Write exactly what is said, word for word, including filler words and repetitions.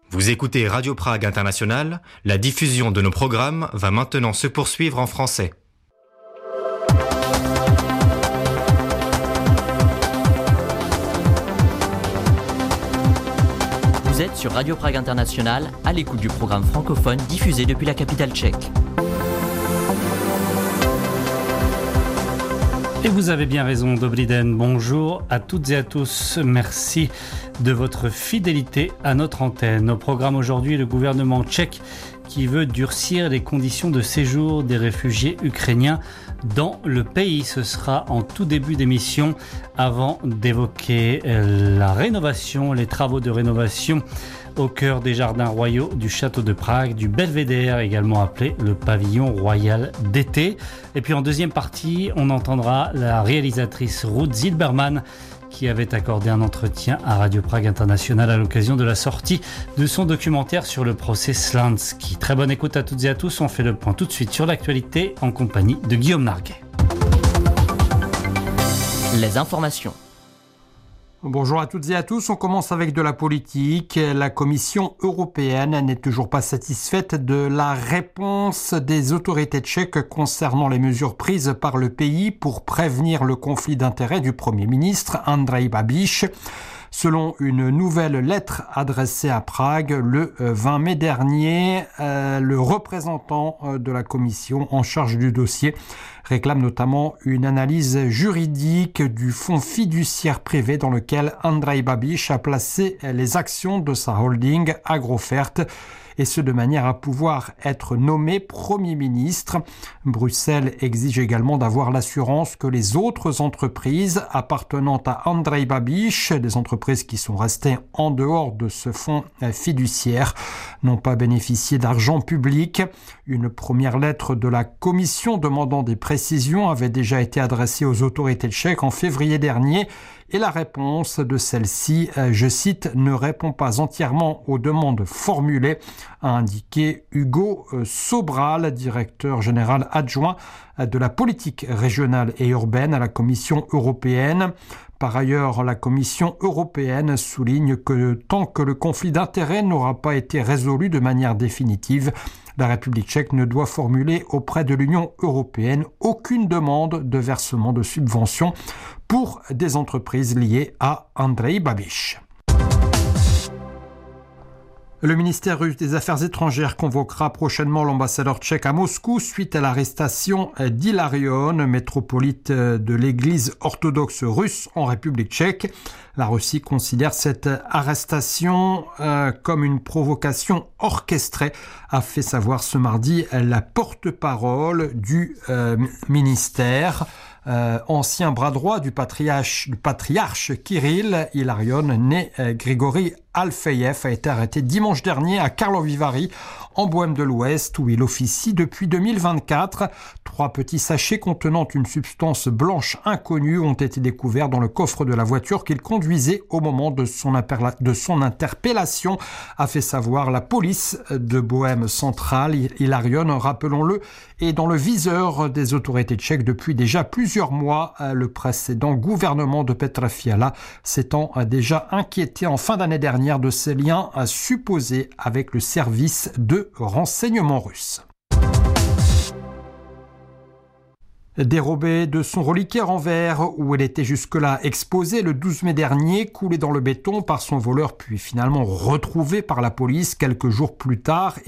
Vous écoutez Radio Prague International, la diffusion de nos programmes va maintenant se poursuivre en français. Vous êtes sur Radio Prague International, à l'écoute du programme francophone diffusé depuis la capitale tchèque. Et vous avez bien raison, Dobrý den. Bonjour à toutes et à tous. Merci de votre fidélité à notre antenne. Au programme aujourd'hui, le gouvernement tchèque qui veut durcir les conditions de séjour des réfugiés ukrainiens dans le pays. Ce sera en tout début d'émission avant d'évoquer la rénovation, les travaux de rénovation au cœur des jardins royaux du château de Prague, du Belvédère, également appelé le pavillon royal d'été. Et puis en deuxième partie, on entendra la réalisatrice Ruth Zilberman qui avait accordé un entretien à Radio Prague International à l'occasion de la sortie de son documentaire sur le procès Slansky. Très bonne écoute à toutes et à tous. On fait le point tout de suite sur l'actualité en compagnie de Guillaume Narguet. Les informations. Bonjour à toutes et à tous, on commence avec de la politique. La Commission européenne n'est toujours pas satisfaite de la réponse des autorités tchèques concernant les mesures prises par le pays pour prévenir le conflit d'intérêts du Premier ministre Andrej Babiš. Selon une nouvelle lettre adressée à Prague le vingt mai dernier, euh, le représentant de la Commission en charge du dossier réclame notamment une analyse juridique du fonds fiduciaire privé dans lequel Andrej Babiš a placé les actions de sa holding Agrofert, et ce de manière à pouvoir être nommé Premier ministre. Bruxelles exige également d'avoir l'assurance que les autres entreprises appartenant à Andrej Babiš, des entreprises qui sont restées en dehors de ce fonds fiduciaire, n'ont pas bénéficié d'argent public. Une première lettre de la Commission demandant des précisions avait déjà été adressée aux autorités tchèques en février dernier. Et la réponse de celle-ci, je cite, ne répond pas entièrement aux demandes formulées, a indiqué Hugo Sobral, directeur général adjoint de la politique régionale et urbaine à la Commission européenne. Par ailleurs, la Commission européenne souligne que tant que le conflit d'intérêts n'aura pas été résolu de manière définitive, la République tchèque ne doit formuler auprès de l'Union européenne aucune demande de versement de subventions pour des entreprises liées à Andrej Babiš. Le ministère russe des Affaires étrangères convoquera prochainement l'ambassadeur tchèque à Moscou suite à l'arrestation d'Hilarion, métropolite de l'église orthodoxe russe en République tchèque. La Russie considère cette arrestation euh, comme une provocation orchestrée, a fait savoir ce mardi la porte-parole du euh, ministère. Euh, ancien bras droit du patriarche, du patriarche Kirill, Hilarion, né euh, Grigori Alfeyev, a été arrêté dimanche dernier à Karlovy Vary, en Bohême de l'Ouest, où il officie depuis deux mille vingt-quatre. Trois petits sachets contenant une substance blanche inconnue ont été découverts dans le coffre de la voiture qu'il conduisait au moment de son, imperla- de son interpellation, a fait savoir la police de Bohême centrale. Hilarion, rappelons-le, est dans le viseur des autorités tchèques depuis déjà plusieurs mois. Le précédent gouvernement de Petra Fiala s'étant déjà inquiété en fin d'année dernière de ses liens supposés avec le service de renseignement russe. Dérobée de son reliquaire en verre où elle était jusque-là exposée le douze mai dernier, coulée dans le béton par son voleur puis finalement retrouvée par la police quelques jours plus tard